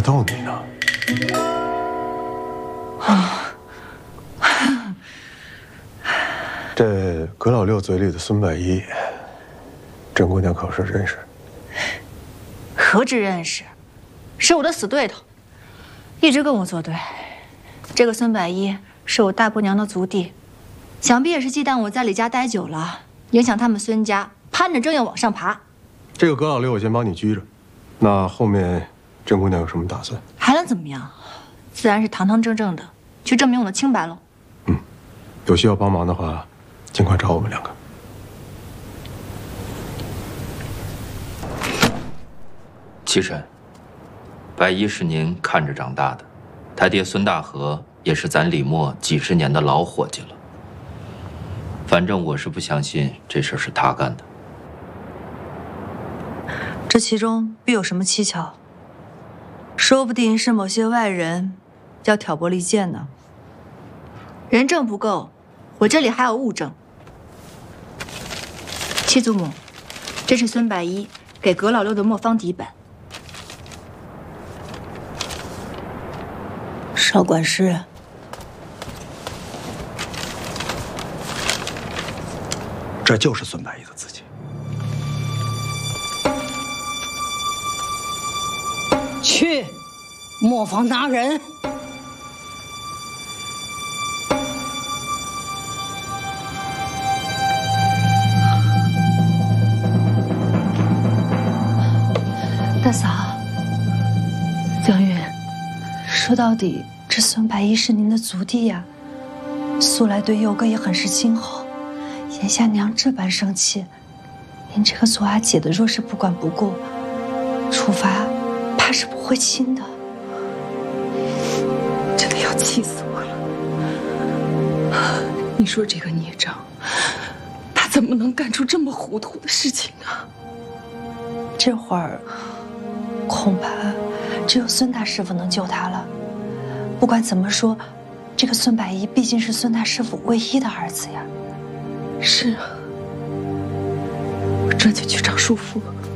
逗你呢。这葛老六嘴里的孙百一，郑姑娘可是认识？ 何止认识，是我的死对头，一直跟我作对。这个孙百一是我大伯娘的族弟，想必也是忌惮我在李家待久了，影响他们孙家攀着正要往上爬。 这个葛老六我先帮你拘着，那后面郑姑娘有什么打算？ 还能怎么样？自然是堂堂正正的去证明我的清白喽。 有需要帮忙的话，尽快找我们两个。 齐神，白衣是您看着长大的，他爹孙大河也是咱李墨几十年的老伙计了。反正我是不相信这事是他干的。 这其中必有什么蹊跷，说不定是某些外人要挑拨离间呢。 人证不够，我这里还有物证。七祖母，这是孙百一给葛老六的墨方底本。 少管事， 这就是孙百一的字迹。 去，磨坊拿人。 大嫂，江云，说到底，这孙百一是您的族弟呀，素来对佑哥也很是亲厚。眼下娘这般生气，您这个做阿姐的若是不管不顾，处罚怕是不会轻的。 真的要气死我了！你说这个孽障，他怎么能干出这么糊涂的事情啊？ 这会儿恐怕只有孙大师傅能救他了。不管怎么说，这个孙百一毕竟是孙大师傅唯一的儿子呀。 是啊，我这就去找叔父。